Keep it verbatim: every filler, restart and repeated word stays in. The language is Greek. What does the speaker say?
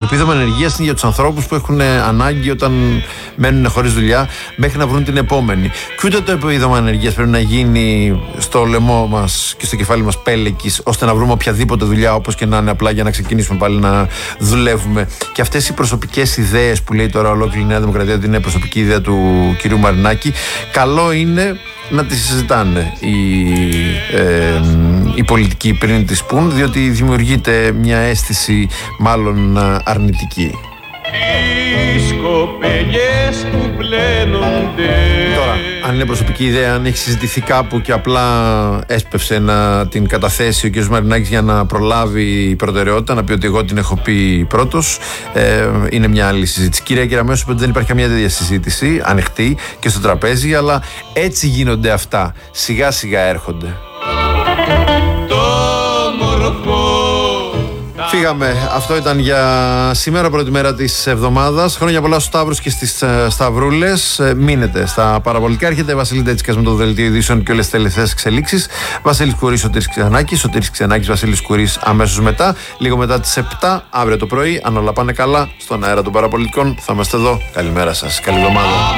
επίδομα ανεργίας είναι για τους ανθρώπους που έχουν ανάγκη όταν μένουν χωρίς δουλειά μέχρι να βρουν την επόμενη. Και ούτε το επίδομα ανεργίας πρέπει να γίνει στο λαιμό μας και στο κεφάλι μας πέλεκης ώστε να βρούμε οποιαδήποτε δουλειά, όπως και να είναι, απλά για να ξεκινήσουμε πάλι να δουλεύουμε. Και αυτές οι προσωπικές ιδέες που λέει τώρα ολόκληρη η Νέα Δημοκρατία ότι είναι προσωπική ιδέα του κυρίου Μαρινάκη, καλό είναι να τις συζητάνε οι, ε, οι πολιτικοί πριν τις πουν, διότι δημιουργείται μια αίσθηση μάλλον αρνητική. Που τώρα, αν είναι προσωπική ιδέα, αν έχει συζητηθεί κάπου και απλά έσπευσε να την καταθέσει ο κ. Μαρινάκης για να προλάβει η προτεραιότητα, να πει ότι εγώ την έχω πει πρώτος, ε, είναι μια άλλη συζήτηση. Κυρία Κεραμέως, ότι δεν υπάρχει καμία τέτοια συζήτηση ανοιχτή και στο τραπέζι, αλλά έτσι γίνονται αυτά. Σιγά σιγά έρχονται. Φύγαμε. Αυτό ήταν για σήμερα, πρώτη μέρα της εβδομάδας. Χρόνια πολλά στους Σταύρους και στις uh, Σταυρούλες. Uh, μείνετε στα παραπολιτικά. Έρχεται Βασίλη Τέτσικας με το δελτίο ειδήσεων και όλες τις τελευταίες εξελίξεις. Βασίλης Κουρής, Σωτήρης Ξενάκης. Σωτήρης Ξενάκης, Βασίλης Κουρής αμέσως μετά. Λίγο μετά τις επτά, αύριο το πρωί, αν όλα πάνε καλά, στον αέρα των παραπολιτικών θα είμαστε εδώ. Καλημέρα σας. Καλή εβδομάδα.